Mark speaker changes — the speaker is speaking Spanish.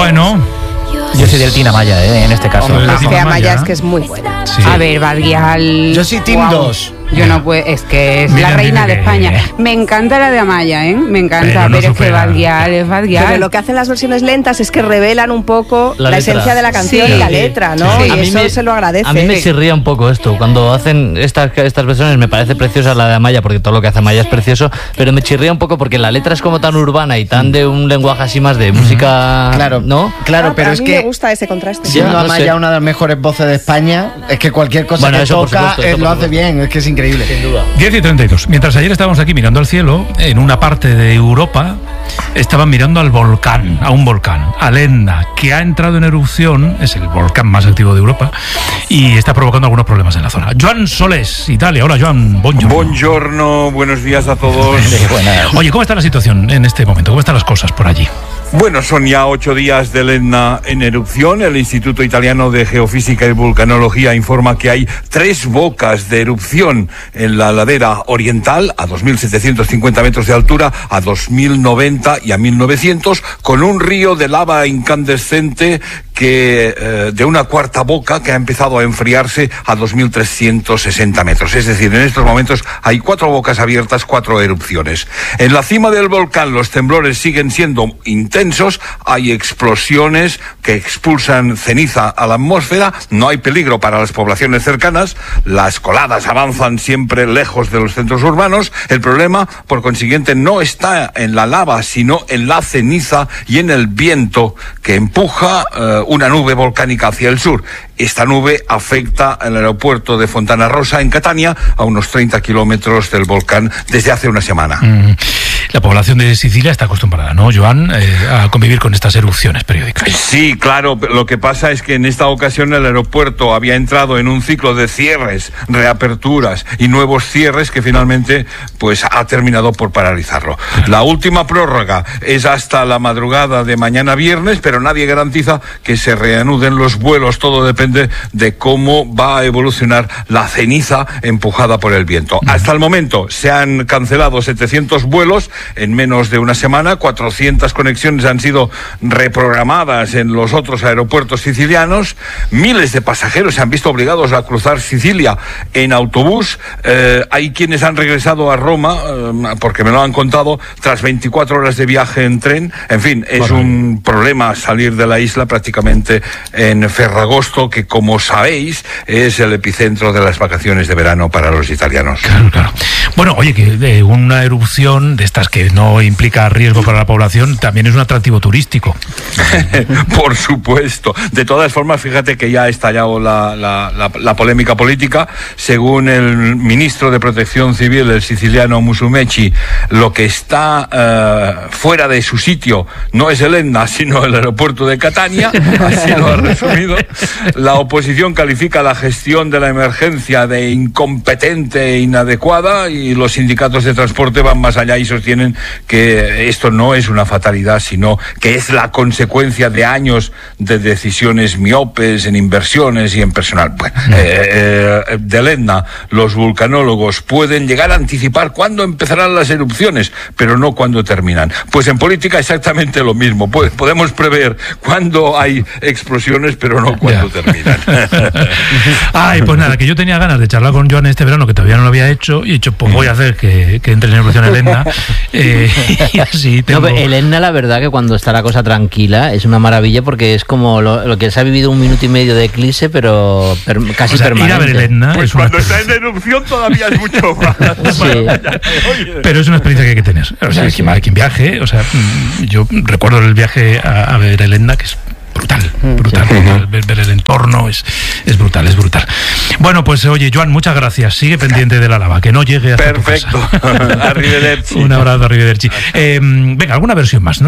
Speaker 1: Bueno,
Speaker 2: yo soy del Team Amaya, en este caso.
Speaker 3: Es que Amaya es que es muy buena.
Speaker 1: sí.
Speaker 4: A ver, Badguial.
Speaker 5: Yo soy Team 2.
Speaker 4: Yo no puedo, es que es
Speaker 1: Mira,
Speaker 4: la reina
Speaker 1: mira
Speaker 4: de
Speaker 1: que-
Speaker 4: España. Me encanta la de Amaya, me encanta,
Speaker 1: Pero no
Speaker 4: pero es que
Speaker 1: supera.
Speaker 4: Badguial es Badguial.
Speaker 3: Pero lo que hacen las versiones lentas es que revelan un poco
Speaker 2: La
Speaker 3: la
Speaker 2: letra.
Speaker 3: esencia de la canción
Speaker 4: Sí.
Speaker 3: y la letra, ¿no?
Speaker 4: Sí.
Speaker 3: Y
Speaker 4: A
Speaker 2: mí
Speaker 3: eso se lo agradece.
Speaker 2: A mí me chirría un poco esto. Cuando hacen estas versiones me parece preciosa la de Amaya, porque todo lo que hace Amaya es precioso, pero me chirría un poco porque la letra es como tan urbana y tan de un lenguaje así más de música,
Speaker 5: Claro,
Speaker 2: ¿no?
Speaker 5: Claro, pero
Speaker 3: a
Speaker 5: es
Speaker 3: mí me
Speaker 5: que
Speaker 3: gusta ese contraste.
Speaker 5: siendo
Speaker 2: Ya, no
Speaker 5: Amaya
Speaker 2: sé.
Speaker 5: una de las mejores voces de España, es que cualquier cosa
Speaker 2: Bueno,
Speaker 5: que
Speaker 2: eso por
Speaker 5: toca
Speaker 2: supuesto, eso
Speaker 5: lo
Speaker 2: por
Speaker 5: hace
Speaker 2: supuesto.
Speaker 5: bien, es que es increíble.
Speaker 2: Sin duda.
Speaker 1: 10:32. Mientras ayer estábamos aquí mirando al cielo, en una parte de Europa estaban mirando al volcán, a un volcán, al Etna, que ha entrado en erupción, es el volcán más activo de Europa, y está provocando algunos problemas en la zona. Joan Solés, Italia. Hola, Joan. Buongiorno.
Speaker 6: Buongiorno, buenos días a todos.
Speaker 1: Oye, ¿cómo está la situación en este momento? ¿Cómo están las cosas por allí?
Speaker 6: Bueno, son ya 8 días del Etna en erupción. El Instituto Italiano de Geofísica y Vulcanología informa que hay 3 bocas de erupción en la ladera oriental, a 2.750 metros de altura, a 2.090 y a 1.900, con un río de lava incandescente que de una cuarta boca que ha empezado a enfriarse a 2.360 metros. Es decir, en estos momentos hay 4 bocas abiertas, 4 erupciones. En la cima del volcán los temblores siguen siendo intensos, hay explosiones que expulsan ceniza a la atmósfera, no hay peligro para las poblaciones cercanas, las coladas avanzan siempre lejos de los centros urbanos. El problema, por consiguiente, no está en la lava, sino en la ceniza y en el viento que empuja una nube volcánica hacia el sur. Esta nube afecta al aeropuerto de Fontana Rosa, en Catania, a unos 30 kilómetros del volcán desde hace una semana.
Speaker 1: La población de Sicilia está acostumbrada, ¿no, Joan, a convivir con estas erupciones periódicas?
Speaker 6: Sí, claro, lo que pasa es que en esta ocasión el aeropuerto había entrado en un ciclo de cierres, reaperturas y nuevos cierres que finalmente pues ha terminado por paralizarlo. La última prórroga es hasta la madrugada de mañana viernes, pero nadie garantiza que se reanuden los vuelos, todo depende de cómo va a evolucionar la ceniza empujada por el viento. Hasta el momento se han cancelado 700 vuelos en menos de una semana, 400 conexiones han sido reprogramadas en los otros aeropuertos sicilianos, miles de pasajeros se han visto obligados a cruzar Sicilia en autobús, hay quienes han regresado a Roma, porque me lo han contado, tras 24 horas de viaje en tren. En fin, es un problema salir de la isla prácticamente en Ferragosto, que como sabéis es el epicentro de las vacaciones de verano para los italianos.
Speaker 1: Claro, claro. Bueno, oye, que de una erupción de estas que no implica riesgo para la población también es un atractivo turístico.
Speaker 6: Por supuesto. De todas formas, fíjate que ya ha estallado la polémica política. Según el ministro de Protección Civil, el siciliano Musumeci, lo que está fuera de su sitio no es el Etna, sino el aeropuerto de Catania. Así lo ha resumido. La oposición califica la gestión de la emergencia de incompetente e inadecuada, y los sindicatos de transporte van más allá y sostienen que esto no es una fatalidad, sino que es la consecuencia de años de decisiones miopes en inversiones y en personal. Bueno, del Etna, los vulcanólogos pueden llegar a anticipar cuándo empezarán las erupciones, pero no cuándo terminan. Pues en política exactamente lo mismo. Podemos prever cuándo hay explosiones, pero no cuándo terminan.
Speaker 1: Ay, pues nada, que yo tenía ganas de charlar con Joan este verano, que todavía no lo había hecho, y he dicho, pues voy a hacer que entre en erupción el Etna. Y así tengo...
Speaker 2: No, pero el Etna, la verdad, que cuando está la cosa tranquila es una maravilla, porque es como lo que se ha vivido 1 minuto y medio de eclipse, pero casi permanente.
Speaker 1: Ir a ver el Etna
Speaker 6: Pues
Speaker 1: es una
Speaker 6: cuando está en erupción todavía es mucho más.
Speaker 2: Sí.
Speaker 1: pero es una experiencia que hay que tener. O sea, quien viaje, o sea, yo recuerdo el viaje a ver el Etna, que es brutal. Ver el entorno es brutal. Bueno, pues oye, Joan, muchas gracias. Sigue pendiente de la lava, que no llegue hasta tu casa.
Speaker 6: Perfecto. Arrivederci.
Speaker 1: Un abrazo, arrivederci. Venga, alguna versión más, ¿no?